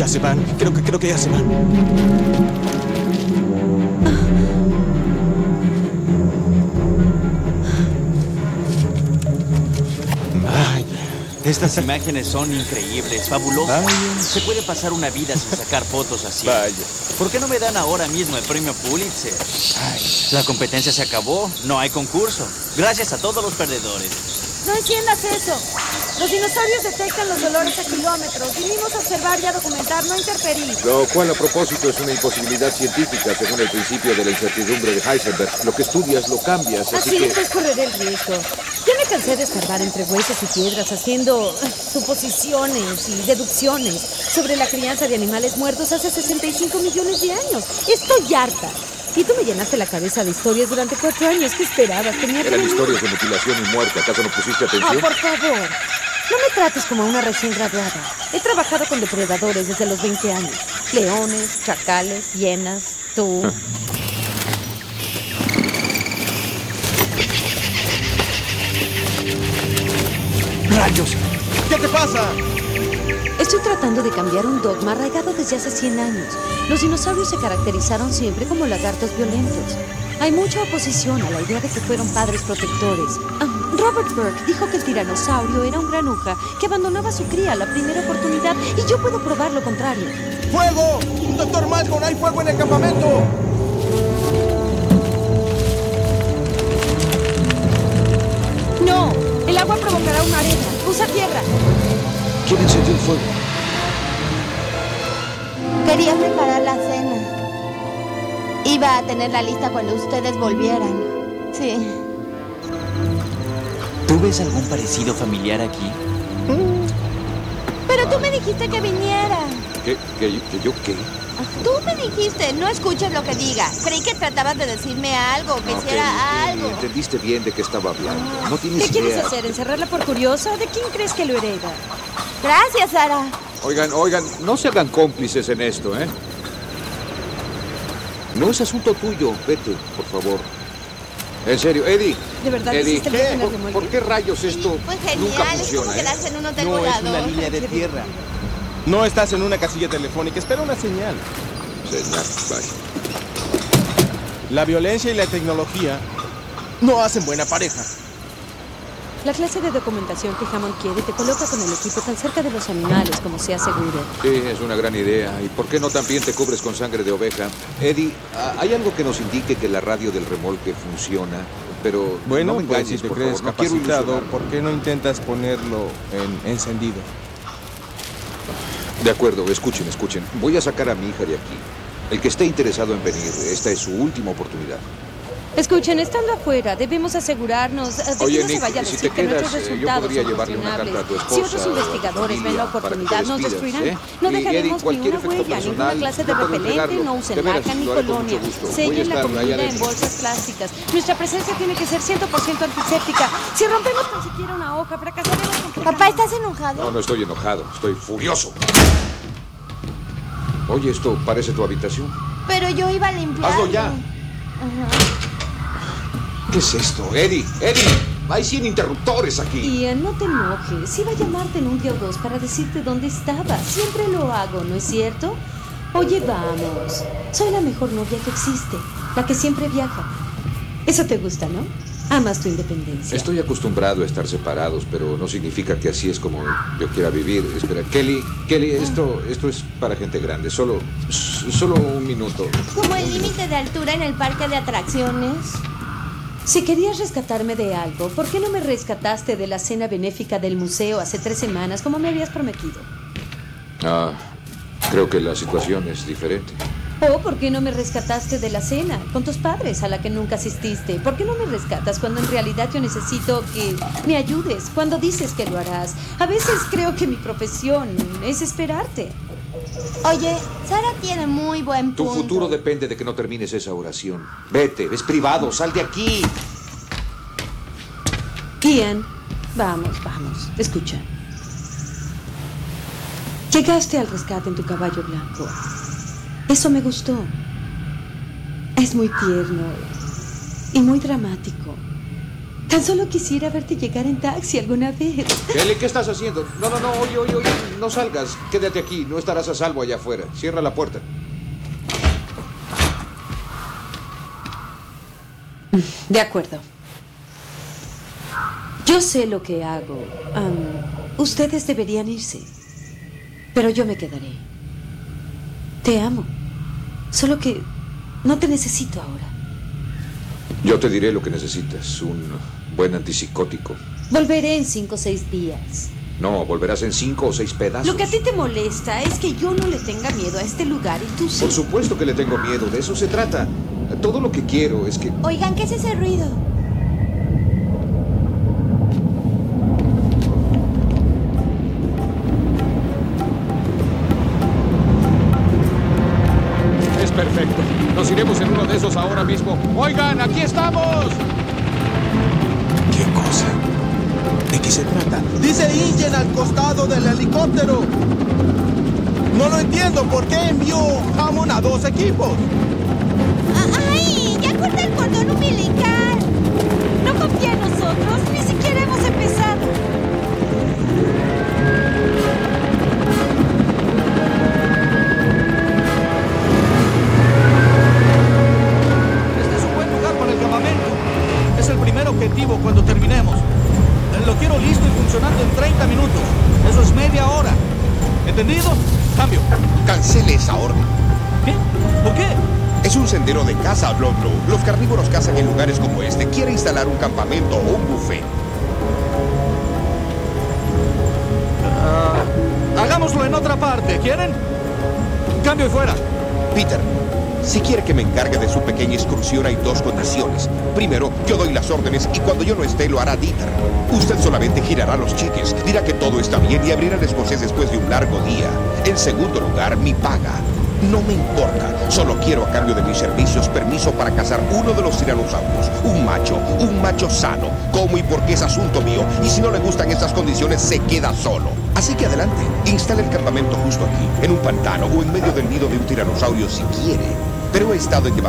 se van. Creo que ya se van. Estas imágenes son increíbles, fabulosas. Vaya. Se puede pasar una vida sin sacar fotos así. Vaya. ¿Por qué no me dan ahora mismo el premio Pulitzer? Ay, la competencia se acabó, no hay concurso. Gracias a todos los perdedores. No entiendas eso. Los dinosaurios detectan los olores a kilómetros. Vinimos a observar y a documentar, no a interferir. Lo cual, a propósito, es una imposibilidad científica según el principio de la incertidumbre de Heisenberg. Lo que estudias lo cambias, así que... pues correré el riesgo. Ya me cansé de escarbar entre huesos y piedras haciendo suposiciones y deducciones sobre la crianza de animales muertos hace 65 millones de años. Estoy harta. Y tú me llenaste la cabeza de historias durante 4 años. ¿Qué esperabas? Eran historias de mutilación y muerte. ¿Acaso no pusiste atención? Oh, por favor. No me trates como a una recién graduada. He trabajado con depredadores desde los 20 años. Leones, chacales, hienas, tú... ¡Rayos! ¿Qué te pasa? Estoy tratando de cambiar un dogma arraigado desde hace 100 años. Los dinosaurios se caracterizaron siempre como lagartos violentos. Hay mucha oposición a la idea de que fueron padres protectores. Robert Burke dijo que el tiranosaurio era un granuja que abandonaba a su cría a la primera oportunidad, y yo puedo probar lo contrario. ¡Fuego! ¡Doctor Malcolm, hay fuego en el campamento! ¡No! El agua provocará una arena. Usa tierra. ¿Quién encendió el fuego? Quería preparar la cena. Iba a tenerla lista cuando ustedes volvieran. Sí. ¿Tú ves algún parecido familiar aquí? Pero tú me dijiste que viniera. ¿Que yo qué? Tú me dijiste, no escuches lo que diga. Creí que tratabas de decirme algo, que hiciera algo. Entendiste bien de qué estaba hablando. No tienes ¿Qué quieres idea. hacer? ¿Encerrarla por curiosa? ¿De quién crees que lo hereda? Gracias, Sara. Oigan, no se hagan cómplices en esto, ¿eh? No es asunto tuyo. Vete, por favor. En serio, Eddie. ¿De verdad Eddie, hiciste el viaje en el remolque? ¿por qué rayos esto Pues nunca genial, es funciona, como quedarse en un hotel No es volador. una línea de tierra. No estás en una casilla telefónica. Espera una señal. Señal, vaya. La violencia y la tecnología no hacen buena pareja. La clase de documentación que Hammond quiere te coloca con el equipo tan cerca de los animales como sea seguro. Sí, es una gran idea. ¿Y por qué no también te cubres con sangre de oveja? Eddie, ¿hay algo que nos indique que la radio del remolque funciona? Pero Bueno, no me pues engañes, si te por crees favor. No quiero capacitado, ilusionarme. ¿por qué no intentas ponerlo en encendido? De acuerdo, escuchen. Voy a sacar a mi hija de aquí. El que esté interesado en venir, esta es su última oportunidad. Escuchen, estando afuera, debemos asegurarnos de que Oye, no se Nick, vaya a si decir te que quedas, nuestros yo resultados podría son llevarle una carta a tu cuestionables. Si esposa, otros a tu investigadores ven la familia, para que te oportunidad, nos despidas, destruirán. ¿eh? No Y, Eddie, dejaremos ni cualquier una efecto huella, ninguna personal, clase de yo puedo repelente, entregarlo. no De usen veras, laca ni lo haré con colonia. mucho gusto. Voy a Sellen la estar allá comida en adentro. bolsas plásticas. Nuestra presencia tiene que ser 100% antiséptica. Si rompemos tan siquiera una hoja, fracasaremos completamente. Papá, ¿estás enojado? No estoy enojado, estoy furioso. Oye, esto parece tu habitación. Pero yo iba a limpiar. Hazlo ya. ¿Qué es esto? Eddie, hay 100 interruptores aquí. Ian, no te enojes. Iba a llamarte en un día o dos para decirte dónde estaba. Siempre lo hago, ¿no es cierto? Oye, vamos. Soy la mejor novia que existe. La que siempre viaja. Eso te gusta, ¿no? Amas tu independencia. Estoy acostumbrado a estar separados, pero no significa que así es como yo quiera vivir. Espera, Kelly, esto es para gente grande. Solo un minuto. Como el límite de altura en el parque de atracciones. Si querías rescatarme de algo, ¿por qué no me rescataste de la cena benéfica del museo hace 3 semanas, como me habías prometido? Creo que la situación es diferente. ¿O por qué no me rescataste de la cena con tus padres a la que nunca asististe? ¿Por qué no me rescatas cuando en realidad yo necesito que me ayudes? Cuando dices que lo harás. A veces creo que mi profesión es esperarte. Oye, Sara tiene muy buen Tu punto. futuro depende de que no termines esa oración. Vete, es privado, sal de aquí. Ian, vamos. Escucha. Llegaste al rescate en tu caballo blanco. Eso me gustó. Es muy tierno y muy dramático. Tan solo quisiera verte llegar en taxi alguna vez. Kelly, ¿qué estás haciendo? No, oye, no salgas. Quédate aquí, no estarás a salvo allá afuera. Cierra la puerta. De acuerdo. Yo sé lo que hago. Ustedes deberían irse. Pero yo me quedaré. Te amo. Solo que no te necesito ahora. Yo te diré lo que necesitas. Un buen antipsicótico. Volveré en 5 o 6 días. No, volverás en 5 o 6 pedazos. Lo que a ti te molesta es que yo no le tenga miedo a este lugar y tú sí. Por supuesto que le tengo miedo. De eso se trata. Todo lo que quiero es que... Oigan, ¿qué es ese ruido? Es perfecto. Nos iremos en uno de esos ahora mismo. ¡Oigan, aquí estamos! ¿Qué cosa? ¿De qué se trata? Dice Ingen al costado del helicóptero. No lo entiendo. ¿Por qué envió Hammond a 2 equipos? ¡Ay! ¡Ya corta el cordón umbilical! No confía en nosotros. Ni siquiera hemos empezado. Este es un buen lugar para el campamento. Es el primer objetivo cuando terminemos. Lo quiero listo y funcionando en 30 minutos. Eso es media hora. ¿Entendido? Cambio. Cancele esa orden. ¿Qué? ¿Por qué? Es un sendero de caza, Blondlow. Los carnívoros cazan en lugares como este. Quiere instalar un campamento o un buffet. Hagámoslo en otra parte. ¿Quieren? Cambio y fuera. Peter, si quiere que me encargue de su pequeña excursión, hay 2 condiciones. Primero, yo doy las órdenes y cuando yo no esté, lo hará Dieter. Usted solamente girará los cheques, dirá que todo está bien y abrirá el escocés después de un largo día. En segundo lugar, mi paga. No me importa, solo quiero a cambio de mis servicios permiso para cazar uno de los tiranosaurios. Un macho sano. ¿Cómo y por qué es asunto mío? Y si no le gustan estas condiciones, se queda solo. Así que adelante, instale el campamento justo aquí, en un pantano o en medio del nido de un tiranosaurio si quiere. Pero he estado en